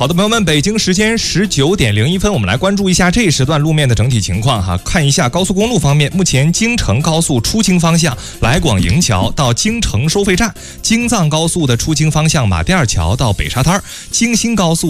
好的，朋友们，北京时间19点01分，我们来关注一下这一时段路面的整体情况哈。看一下高速公路方面，目前京承高速出京方向来广营桥到京承收费站，京藏高速的出京方向马甸二桥到北沙滩，京新高速